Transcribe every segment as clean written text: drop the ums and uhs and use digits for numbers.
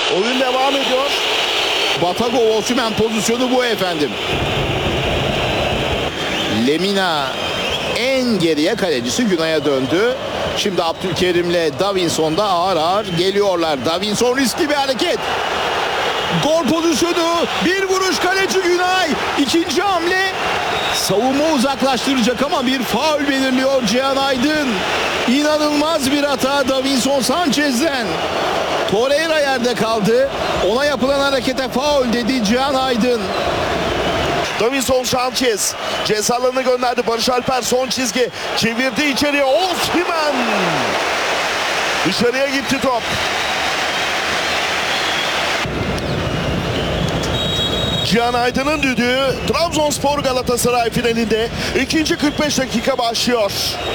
Oyun devam ediyor. Batagov Osimhen pozisyonu bu efendim. Lemina en geriye, kalecisi Günay'a döndü. Şimdi Abdülkerim'le Davinson da ağır ağır geliyorlar. Davinson riskli bir hareket. Gol pozisyonu, bir vuruş, kaleci Günay. İkinci hamle savunma uzaklaştıracak ama bir faul belirliyor Cihan Aydın. İnanılmaz bir hata Davinson Sanchez'den. Torreira yerde kaldı. Ona yapılan harekete faul dedi Cihan Aydın. Davinson Sanchez ceza alanına gönderdi. Barış Alper son çizgi çevirdi içeriye. Osimhen dışarıya gitti top. Cihan Aydın'ın düdüğü Trabzonspor Galatasaray finalinde ikinci 45 dakika başlıyor.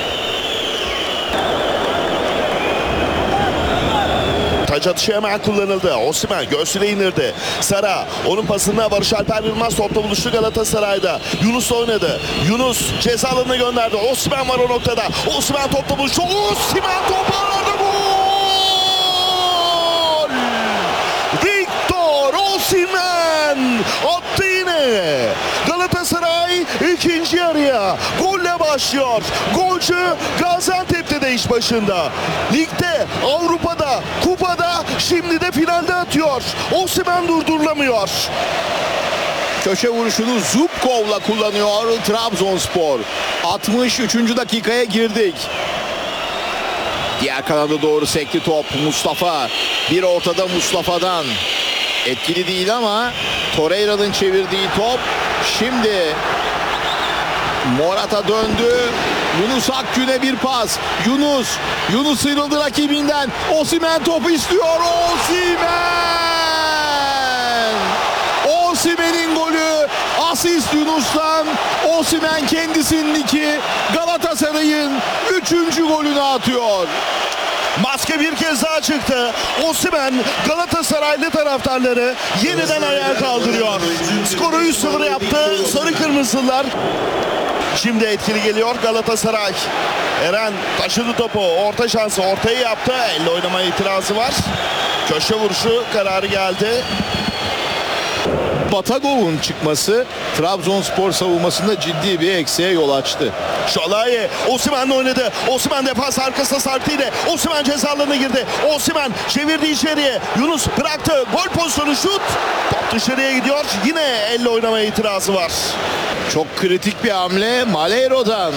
Taç atışı hemen kullanıldı. Osimhen göğsüne indirdi. Sara onun pasına Barış Alper Yılmaz topla buluştu Galatasaray'da. Yunus oynadı. Yunus ceza alanına gönderdi. Osimhen var o noktada. Osimhen topla buluştu. Osimhen topu aradı. Gol! Victor Osimhen attı yine. Galatasaray ikinci yarıya golle başlıyor. Golcü Gaziantep'te de iş başında. Ligde, Avrupa'da, kupada, şimdi de finalde atıyor. Osimhen durdurulamıyor. Köşe vuruşunu Zubkov'la kullanıyor Trabzonspor. 63. dakikaya girdik. Diğer kanada doğru sekti top. Mustafa. Bir ortada Mustafa'dan. Etkili değil ama Torreira'nın çevirdiği top. Şimdi Morata döndü. Yunus Akgün'e bir pas. Yunus sıyrıldı rakibinden. Osimhen topu istiyor. Osimhen'in golü. Asist Yunus'tan. Osimhen kendisinin 2. Galatasaray'ın 3. golünü atıyor. Maske bir kez daha çıktı. Osimhen Galatasaraylı taraftarları yeniden ayağa kaldırıyor. Skoru 3-0 yaptı sarı kırmızılar. Şimdi etkili geliyor Galatasaray. Eren taşıdı topu. Orta şansı ortaya yaptı. Elle oynamaya itirazı var. Köşe vuruşu kararı geldi. Batagov'un çıkması Trabzonspor savunmasında ciddi bir eksiğe yol açtı. Şalai Osimhen'le oynadı. Osimhen defans arkasına sarktıydı. Osimhen ceza alanına girdi. Osimhen çevirdi içeriye. Yunus bıraktı. Gol pozisyonu, şut. Top dışarıya gidiyor. Yine elle oynamaya itirazı var. Çok kritik bir hamle Malheiro'dan.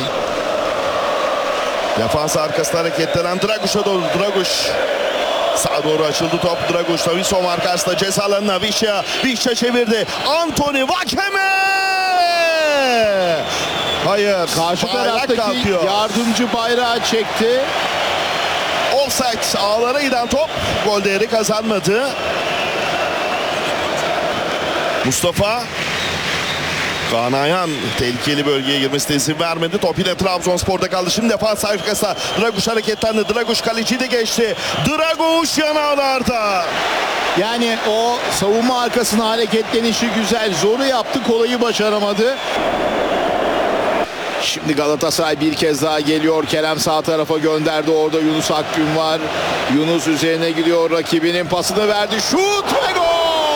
Defans arkasına hareketlenen Draguş'a doğru. Draguş. Sağa doğru açıldı top. Draguş Davinson arkasında ceza alanına. Vişça çevirdi. Anthony Vakeme. Hayır. Karşı taraftaki kalkıyor. yardımcı bayrağı çekti. Offside, ağlara giden top gol değeri kazanmadı. Mustafa Kaan Ayhan tehlikeli bölgeye girmesine izin vermedi. Top yine Trabzonspor'da kaldı. Şimdi defans arkasına Draguş hareketlendi. Draguş kaleciyi de geçti. Draguş yanağlarda. Yani o savunma arkasına hareketlenişi güzel. Zoru yaptı, kolayı başaramadı. Şimdi Galatasaray bir kez daha geliyor. Kerem sağ tarafa gönderdi. Orada Yunus Akgün var. Yunus üzerine gidiyor. Rakibinin pasını verdi. Şut ve gol!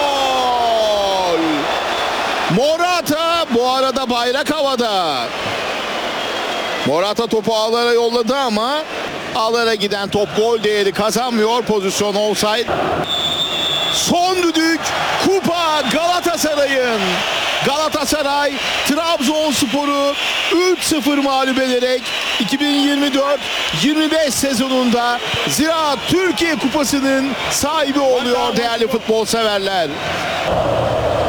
Morata bu arada bayrak havada. Morata topu ağlara yolladı ama ağlara giden top gol değeri kazanmıyor. Pozisyon offside. Son düdük kupa Galatasaray'ın. Galatasaray Trabzonspor'u 3-0 mağlup ederek 2024-25 sezonunda Ziraat Türkiye Kupası'nın sahibi oluyor değerli futbol severler.